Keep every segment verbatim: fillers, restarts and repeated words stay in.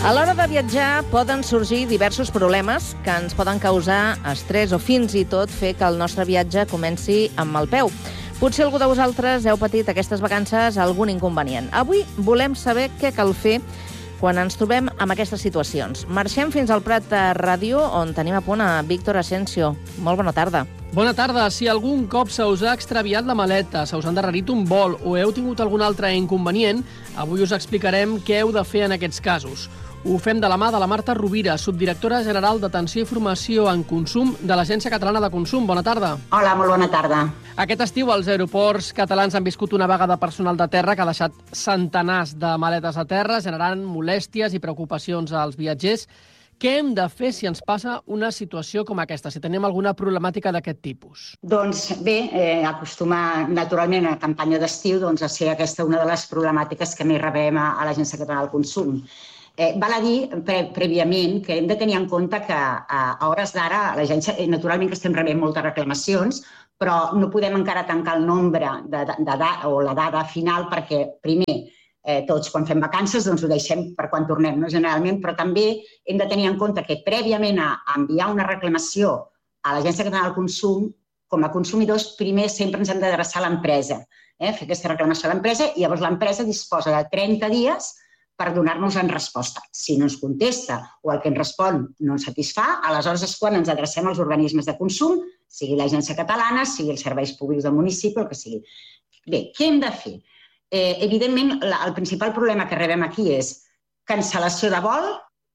A l'hora de viatjar poden sorgir diversos problemes que ens poden causar estrès o fins i tot fer que el nostre viatge comenci amb mal peu. Potser algú de vosaltres heu patit aquestes vacances algun inconvenient. Avui volem saber què cal fer quan ens trobem amb aquestes situacions. Marxem fins al Prat de Ràdio, on tenim a punt a Víctor Asensio. Molt bona tarda. Bona tarda. Si algun cop se us ha extraviat la maleta, se us ha endarrerit un vol o heu tingut algun altre inconvenient, avui us explicarem què heu de fer en aquests casos. Ho fem de la mà de la Marta Rovira, subdirectora general d'Atenció i Formació en Consum de l'Agència Catalana de Consum. Bona tarda. Hola, molt bona tarda. Aquest estiu els aeroports catalans han viscut una vaga de personal de terra que ha deixat centenars de maletes a terra, generant molèsties i preocupacions als viatgers. Què hem de fer si ens passa una situació com aquesta, si tenim alguna problemàtica d'aquest tipus? Doncs bé, eh, acostuma naturalment a campanya d'estiu doncs, a ser aquesta una de les problemàtiques que més rebem a, a l'Agència Catalana del Consum. Eh, val a dir pre prèviament que hem de tenir en compte que a, a hores d'ara l'agència, eh, naturalment que estem rebent moltes reclamacions, però no podem encara tancar el nombre de, de, de, o la dada final perquè, primer, eh, tots quan fem vacances doncs ho deixem per quan tornem, no? Generalment, però també hem de tenir en compte que prèviament a, a enviar una reclamació a l'Agència Catalana del Consum, com a consumidors, primer sempre ens hem d'adreçar a l'empresa, eh, fer aquesta reclamació a l'empresa i llavors l'empresa disposa de trenta dies per donar-nos en resposta. Si no ens contesta o el que ens respon no ens satisfà, aleshores és quan ens adrecem als organismes de consum, sigui l'Agència Catalana, sigui els serveis públics del municipi, el que sigui. Bé, què hem de fer? Eh, evidentment, la, el principal problema que rebem aquí és cancel·lació de vol,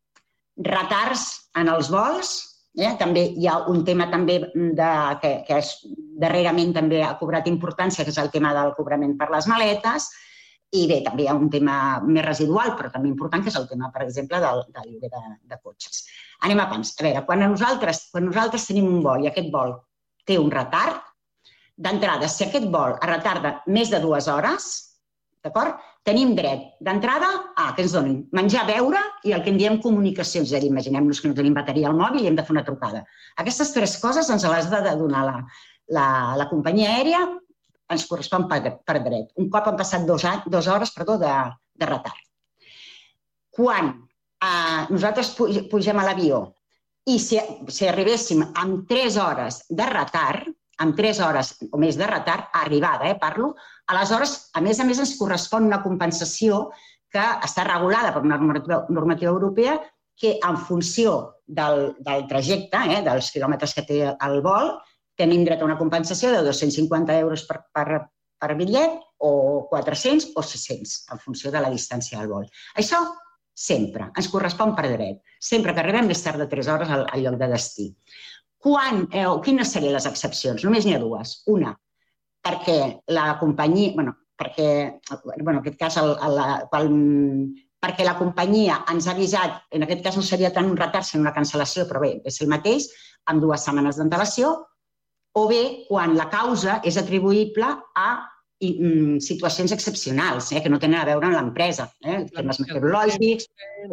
retards en els vols, eh? També hi ha un tema també de, que, que és, darrerament també ha cobrat importància, que és el tema del cobrament per les maletes. I bé, també hi ha un tema més residual, però també important, que és el tema, per exemple, del, del lloguer de, de cotxes. Anem a pams. A veure, quan nosaltres, quan nosaltres tenim un vol i aquest vol té un retard, d'entrada, si aquest vol es retarda més de dues hores, d'acord? Tenim dret d'entrada a que ens donin menjar, beure i el que en diem comunicacions. És a dir, imaginem-nos que no tenim bateria al mòbil i hem de fer una trucada. Aquestes tres coses ens les ha de donar la, la, la companyia aèria, ens correspon per, per dret. Un cop han passat dos, dues hores perdó, de, de retard. Quan eh, nosaltres pugem a l'avió i si, si arribéssim amb tres hores de retard, amb tres hores o més de retard, arribada, eh, parlo, aleshores, a més a més, ens correspon una compensació que està regulada per una normativa, normativa europea que en funció del, del trajecte, eh, dels quilòmetres que té el vol, tenim dret a una compensació de dos-cents cinquanta euros per, per, per bitllet o quatre-cents o sis-cents, en funció de la distància del vol. Això sempre ens correspon per dret, sempre que arribem més tard de tres hores al, al lloc de destí. Quan, eh, quines serien les excepcions? Només n'hi ha dues. Una, perquè la companyia, bueno, perquè, bueno, en aquest cas, el, el, el, perquè la companyia ens ha avisat, en aquest cas no seria tant un retard, sinó una cancel·lació, però bé, és el mateix, amb dues setmanes d'antelació, o bé quan la causa és atribuïble a situacions excepcionals, eh, que no tenen a veure amb l'empresa, eh, temes meteorològics,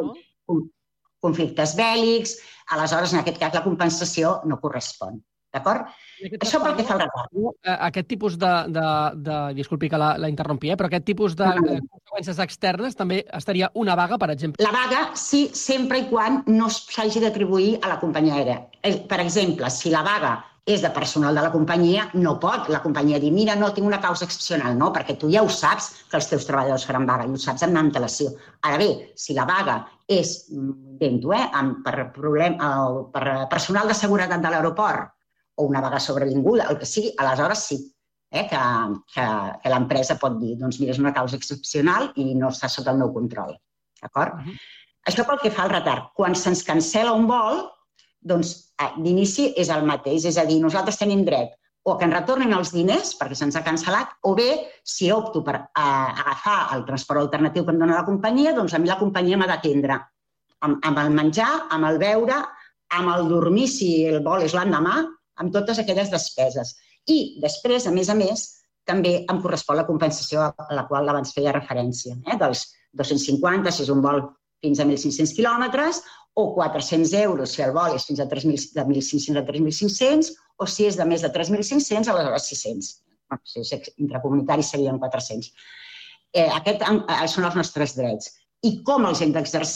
conflictes bèl·lics, aleshores en aquest cas la compensació no correspon. D'acord? Això pel que fa al retard. Aquest tipus de, de, de disculpi que la, la interrompi, eh, però aquest tipus de no, no. conseqüències externes també estaria una vaga, per exemple? La vaga, sí, sempre i quan no s'hagi d'atribuir a la companyia aèria. Per exemple, si la vaga és de personal de la companyia, no pot la companyia dir, mira, no, tinc una causa excepcional, no, perquè tu ja ho saps que els teus treballadors faran vaga i ho saps amb antelació. Ara bé, si la vaga és, intento, eh, per, problem, per personal de seguretat de l'aeroport o una vaga sobrevinguda, el que sigui, aleshores sí, eh, que, que, que l'empresa pot dir, doncs mira, és una causa excepcional i no està sota el meu control. D'acord? Uh -huh. Això pel que fa al retard. Quan se'ns cancel·la un vol, doncs d'inici és el mateix, és a dir, nosaltres tenim dret o que ens retornin els diners perquè se'ns ha cancel·lat, o bé, si opto per agafar el transport alternatiu que em dona la companyia, doncs a mi la companyia m'ha d'atendre amb, amb el menjar, amb el beure, amb el dormir, si el vol és l'endemà, amb totes aquelles despeses. I després, a més a més, també em correspon la compensació a la qual abans feia referència, eh, dels dos-cents cinquanta, si és un vol fins a mil cinc-cents quilòmetres, o quatre-cents euros si el vol és fins a tres mil, de mil cinc-cents a tres mil cinc-cents, o si és de més de tres mil cinc-cents, aleshores sis-cents. Si és intracomunitari serien quatre-cents. Eh, Aquests són els nostres drets. I com els hem d'exercir?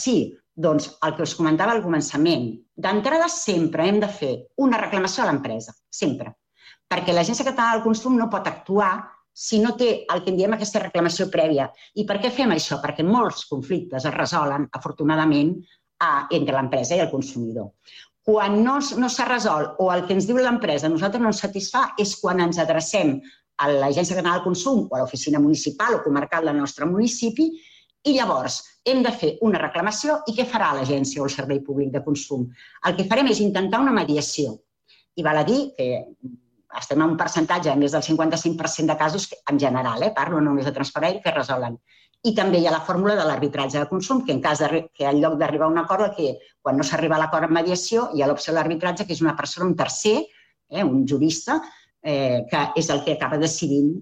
Doncs el que us comentava al començament, d'entrada sempre hem de fer una reclamació a l'empresa, sempre, perquè l'Agència Catalana del Consum no pot actuar si no té el que en diem aquesta reclamació prèvia. I per què fem això? Perquè molts conflictes es resolen, afortunadament, entre l'empresa i el consumidor. Quan no, no s'ha resolt o el que ens diu l'empresa a nosaltres no ens satisfà és quan ens adrecem a l'Agència Catalana del Consum o a l'oficina municipal o comarcal del nostre municipi i llavors hem de fer una reclamació i què farà l'agència o el servei públic de consum? El que farem és intentar una mediació. I val a dir que estem en un percentatge de més del cinquanta-cinc per cent de casos en general, eh? Parlo només de Transparent, que resolen. I també hi ha la fórmula de l'arbitratge de consum, que en cas de, que en lloc d'arribar a un acord, que quan no s'arriba a l'acord en mediació, hi ha l'opció de l'arbitratge, que és una persona, un tercer, eh, un jurista, eh, que és el que acaba decidint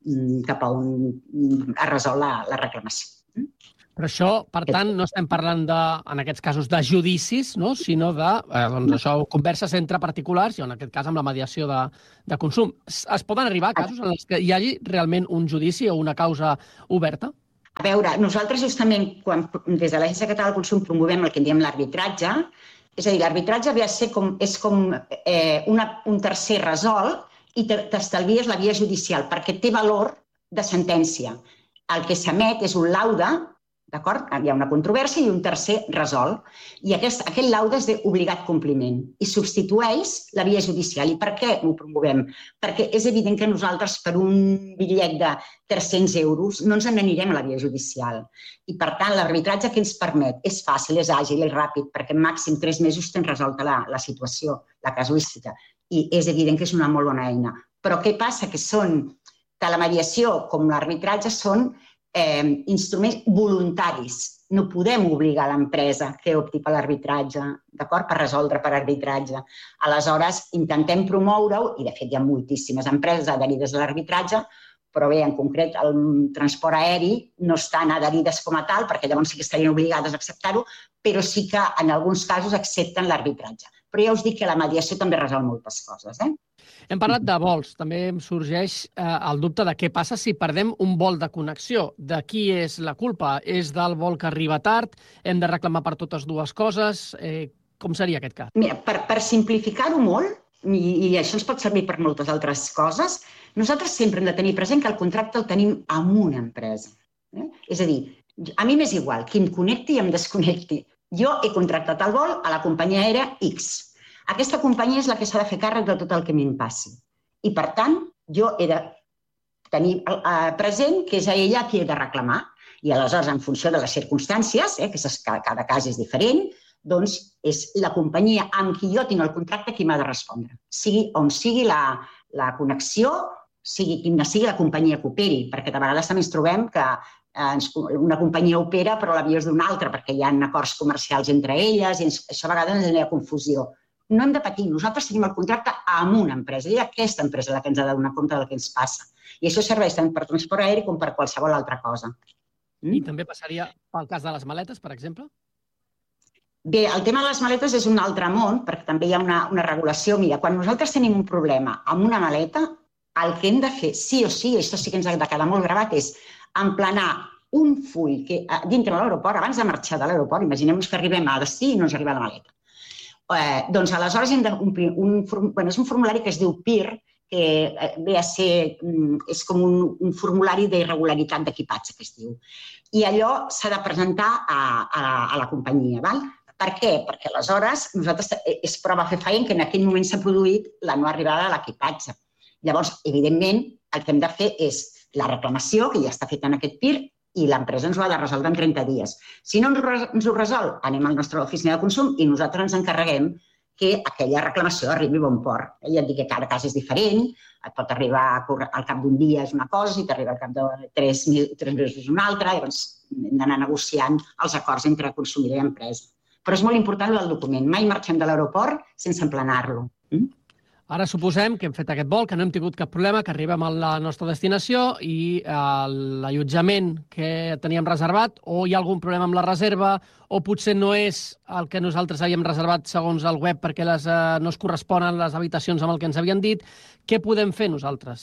cap a on es resol la, la reclamació. Però això, per tant, no estem parlant, de, en aquests casos, de judicis, no? Sinó de eh, doncs això, converses entre particulars i, en aquest cas, amb la mediació de, de consum. Es, es poden arribar a casos en els que hi hagi realment un judici o una causa oberta? A veure, nosaltres justament, quan des de l'Agència Catalana del Consum promovem el que en diem l'arbitratge, és a dir, l'arbitratge ve a ser com, és com eh, una, un tercer resolt i t'estalvies la via judicial perquè té valor de sentència. El que s'emet és un laude, d'acord? Hi ha una controvèrsia i un tercer resol. I aquest, aquest laude és d'obligat compliment i substitueix la via judicial. I per què ho promovem? Perquè és evident que nosaltres per un bitllet de tres-cents euros no ens n'anirem a la via judicial. I per tant, l'arbitratge que ens permet és fàcil, és àgil, és ràpid, perquè en màxim tres mesos tens resolta la, la situació, la casuística. I és evident que és una molt bona eina. Però què passa? Que són, tant la mediació com l'arbitratge són Eh, instruments voluntaris. No podem obligar l'empresa que opti per l'arbitratge, d'acord? Per resoldre per arbitratge. Aleshores, intentem promoure-ho, i de fet hi ha moltíssimes empreses adherides a l'arbitratge, però bé, en concret, el transport aeri no estan adherides com a tal, perquè llavors sí que estarien obligades a acceptar-ho, però sí que en alguns casos accepten l'arbitratge. Però ja us dic que la mediació també resol moltes coses, eh? Hem parlat de vols. També em sorgeix eh, el dubte de què passa si perdem un vol de connexió. De qui és la culpa? És del vol que arriba tard? Hem de reclamar per totes dues coses? Eh, com seria aquest cas? Mira, per, per simplificar-ho molt, i, i això ens pot servir per moltes altres coses, nosaltres sempre hem de tenir present que el contracte el tenim amb una empresa. Eh? És a dir, a mi m'és igual, qui em connecti i em desconnecti. Jo he contractat el vol a la companyia aèria X. Aquesta companyia és la que s'ha de fer càrrec de tot el que m'hi passi. I, per tant, jo he de tenir present que és a ella qui he de reclamar. I, aleshores, en funció de les circumstàncies, eh, que cada cas és diferent, doncs és la companyia amb qui jo tinc el contracte qui m'ha de respondre. Sigui on sigui la, la connexió, sigui quina sigui la companyia que operi, perquè de vegades també ens trobem que una companyia opera però l'avió és d'una altra, perquè hi ha acords comercials entre elles i això a vegades ens genera confusió. No hem de patir, nosaltres tenim el contracte amb una empresa i aquesta empresa la que ens ha de donar compte del que ens passa. I això serveix tant per transport aeri com per qualsevol altra cosa. Mm? I també passaria pel cas de les maletes, per exemple? Bé, el tema de les maletes és un altre món, perquè també hi ha una, una regulació. Mira, quan nosaltres tenim un problema amb una maleta, el que hem de fer, sí o sí, això sí que ens ha de quedar molt gravat, és emplenar un full que dintre de l'aeroport, abans de marxar de l'aeroport, imaginem-nos que arribem a destí i no ens arriba la maleta. Eh, doncs aleshores hem d'omplir un, bueno, és un formulari que es diu P I R, que ve a ser, és com un, un formulari d'irregularitat d'equipatge, que es diu. I allò s'ha de presentar a, a, a la companyia, val? Per què? Perquè aleshores nosaltres és prova fefaent que en aquell moment s'ha produït la no arribada de l'equipatge. Llavors, evidentment, el que hem de fer és la reclamació, que ja està feta en aquest P I R, i l'empresa ens ho ha de resoldre en trenta dies. Si no ens ho resol, anem al nostre oficina de consum i nosaltres ens encarreguem que aquella reclamació arribi a bon port. Ja et dic que cada cas és diferent, et pot arribar al cap d'un dia és una cosa i t'arriba al cap de tres mesos una altra, llavors hem d'anar negociant els acords entre consumidor i empresa. Però és molt important el document. Mai marxem de l'aeroport sense emplenar-lo. Ara suposem que hem fet aquest vol, que no hem tingut cap problema, que arribem a la nostra destinació i l'allotjament que teníem reservat, o hi ha algun problema amb la reserva, o potser no és el que nosaltres havíem reservat segons el web perquè les, eh, no es corresponen les habitacions amb el que ens havien dit. Què podem fer nosaltres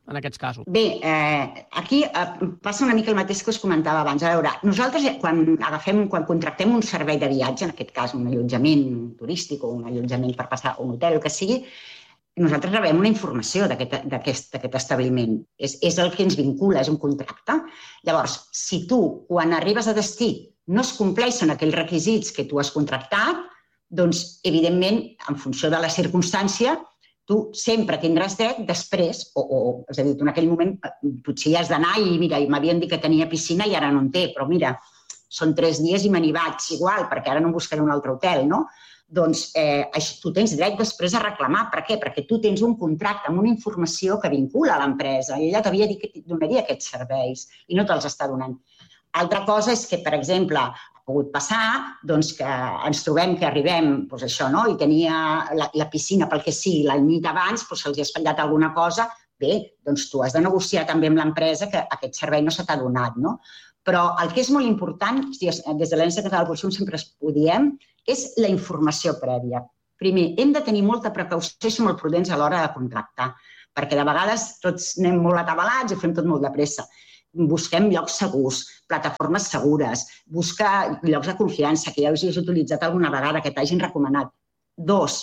en aquests casos? Bé, eh, aquí eh, passa una mica el mateix que us comentava abans. A veure, nosaltres quan agafem, quan contractem un servei de viatge, en aquest cas un allotjament turístic o un allotjament per passar a un hotel, el que sigui, nosaltres rebem una informació d'aquest establiment. És, és el que ens vincula, és un contracte. Llavors, si tu, quan arribes a destí, no es compleixen aquells requisits que tu has contractat, doncs, evidentment, en funció de la circumstància, tu sempre tindràs dret després, o, o és a dir, tu en aquell moment potser hi has d'anar i mira, m'havien dit que tenia piscina i ara no en té, però mira, són tres dies i me n'hi vaig igual, perquè ara no buscaré un altre hotel, no? Doncs eh, tu tens dret després a reclamar. Per què? Perquè tu tens un contracte amb una informació que vincula a l'empresa i ella t'havia dit que et donaria aquests serveis i no te'ls està donant. Altra cosa és que, per exemple, ha pogut passar doncs, que ens trobem que arribem doncs això, no? I tenia la, la piscina, pel que sigui, la nit abans, doncs se'ls ha espatllat alguna cosa. Bé, doncs tu has de negociar també amb l'empresa que aquest servei no se t'ha donat, no? Però el que és molt important, des de l'Agència Catalana del Consum sempre ho diem, és la informació prèvia. Primer, hem de tenir molta precaució i ser molt prudents a l'hora de contractar, perquè de vegades tots anem molt atabalats i ho fem tot molt de pressa. Busquem llocs segurs, plataformes segures, buscar llocs de confiança que ja hagis utilitzat alguna vegada, que t'hagin recomanat. Dos,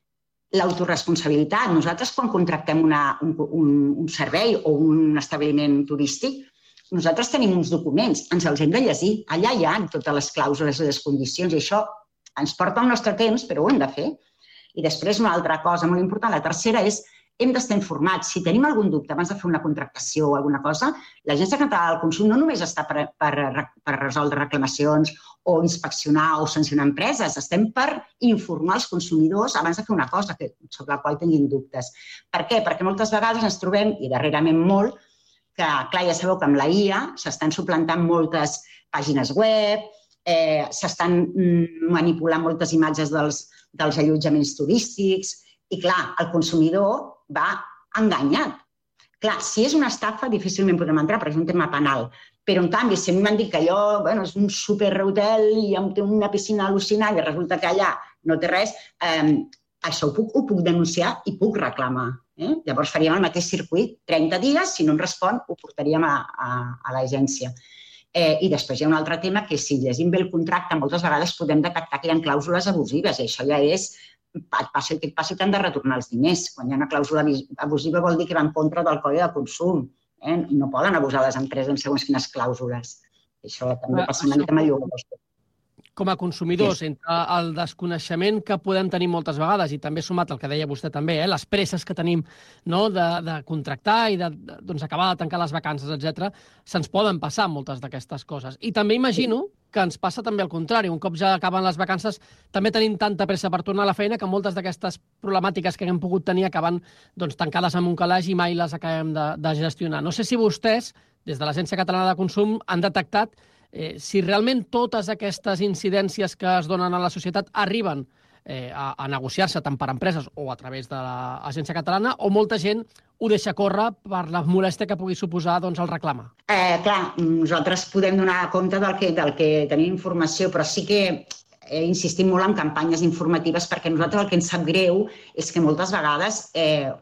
l'autoresponsabilitat. Nosaltres quan contractem una, un, un, un servei o un establiment turístic, nosaltres tenim uns documents, ens els hem de llegir. Allà hi ha totes les clàusules i les condicions i això ens porta el nostre temps, però ho hem de fer. I després una altra cosa molt important, la tercera és hem d'estar informats. Si tenim algun dubte abans de fer una contractació o alguna cosa, l'Agència Catalana del Consum no només està per, per, per resoldre reclamacions o inspeccionar o sancionar empreses, estem per informar els consumidors abans de fer una cosa que, sobre la qual tinguin dubtes. Per què? Perquè moltes vegades ens trobem, i darrerament molt, que, clar, ja sabeu que amb la I A s'estan suplantant moltes pàgines web, eh, s'estan manipulant moltes imatges dels, dels allotjaments turístics i, clar, el consumidor va enganyat. Clar, si és una estafa, difícilment podem entrar, perquè és un tema penal. Però, en canvi, si a mi m'han dit que allò bueno, és un superhotel i té una piscina al·lucinant i resulta que allà no té res, eh, això ho puc, ho puc denunciar i puc reclamar. Eh? Llavors faríem el mateix circuit, trenta dies, si no em respon, ho portaríem a, a, a l'agència. Eh, I després hi ha un altre tema que si llegim bé el contracte, moltes vegades podem detectar que hi ha clàusules abusives i això ja és et passi el que et passi, t'han de retornar els diners. Quan hi ha una clàusula abusiva vol dir que va en contra del codi de consum. Eh? No poden abusar les empreses en segons quines clàusules. Això també passa una mica amb el lloguer. Com a consumidors, entre el desconeixement que podem tenir moltes vegades i també sumat el que deia vostè també, eh, les presses que tenim no, de, de contractar i d'acabar de, doncs, de tancar les vacances, etcètera, se'ns poden passar moltes d'aquestes coses. I també imagino que ens passa també al contrari. Un cop ja acaben les vacances, també tenim tanta pressa per tornar a la feina que moltes d'aquestes problemàtiques que hem pogut tenir acaben doncs, tancades en un calaix i mai les acabem de, de gestionar. No sé si vostès, des de l'Agència Catalana de Consum, han detectat Eh, si realment totes aquestes incidències que es donen a la societat arriben eh, a, a negociar-se tant per empreses o a través de l'Agència Catalana o molta gent ho deixa córrer per la molèstia que pugui suposar doncs, el reclama? Eh, clar, nosaltres podem donar compte del que, del que tenim informació, però sí que eh, insistim molt en campanyes informatives perquè nosaltres el que ens sap greu és que moltes vegades eh,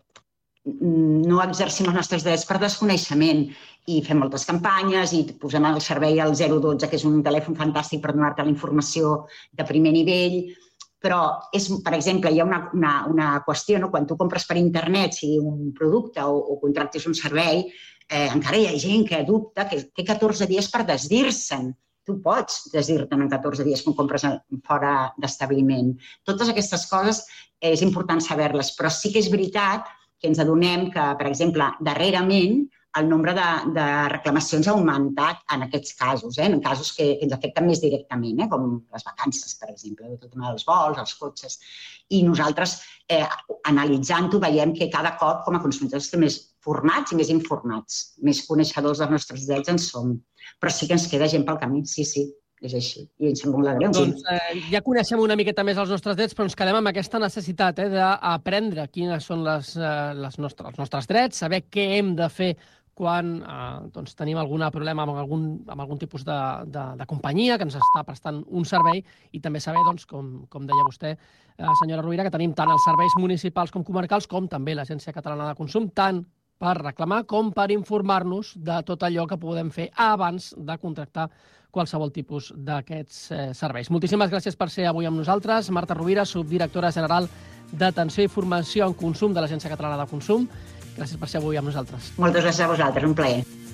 no exercim els nostres drets per desconeixement i fem moltes campanyes i posem al servei el zero dotze, que és un telèfon fantàstic per donar-te la informació de primer nivell, però, és, per exemple, hi ha una, una, una qüestió, no? Quan tu compres per internet, sigui un producte o, o contractes un servei, eh, encara hi ha gent que dubta que té catorze dies per desdir-se'n. Tu pots desdir-te'n en catorze dies quan compres fora d'establiment. Totes aquestes coses és important saber-les, però sí que és veritat que ens adonem que, per exemple, darrerament el nombre de, de reclamacions ha augmentat en aquests casos, eh? En casos que, que ens afecten més directament, eh? Com les vacances, per exemple, tot el tema dels vols, els cotxes. I nosaltres, eh, analitzant-ho, veiem que cada cop, com a consumidors, estem més formats i més informats, més coneixedors dels nostres drets en som. Però sí que ens queda gent pel camí, sí, sí. És així, i ens sembla molt de greu. Doncs eh, ja coneixem una miqueta més els nostres drets, però ens quedem amb aquesta necessitat eh, d'aprendre quines són les, eh, les nostres, els nostres drets, saber què hem de fer quan eh, doncs, tenim algun problema amb algun, amb algun tipus de, de, de companyia que ens està prestant un servei i també saber, doncs, com, com deia vostè, eh, senyora Rovira, que tenim tant els serveis municipals com comarcals com també l'Agència Catalana de Consum, tant per reclamar com per informar-nos de tot allò que podem fer abans de contractar qualsevol tipus d'aquests eh, serveis. Moltíssimes gràcies per ser avui amb nosaltres. Marta Rovira, subdirectora general d'Atenció i Formació en Consum de l'Agència Catalana de Consum. Gràcies per ser avui amb nosaltres. Moltes gràcies a vosaltres, un plaer.